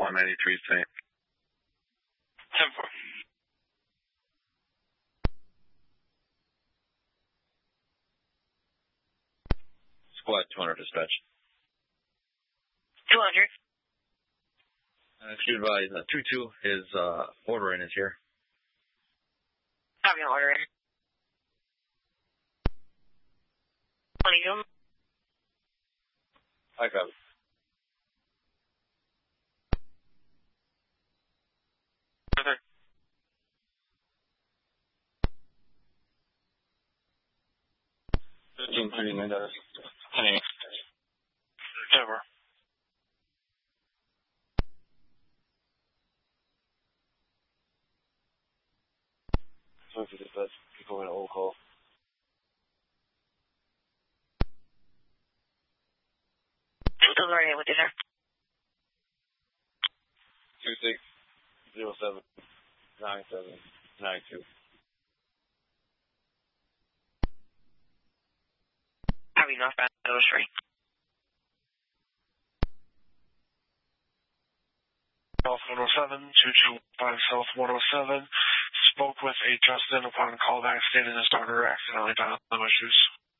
193 St. 10-4. Squad 200 dispatch. 200. Excuse me, 2-2, his order in is here. Copy an order in. 22. I copy. Okay. $15.39. 10-4. Sorry for dispatch. Keep going to old call. Those are in with you, sir. 26079792. Copy northbound, those three. South 107, 2215 South 107. Spoke with a Justin upon callback stating his daughter accidentally dialed no issues.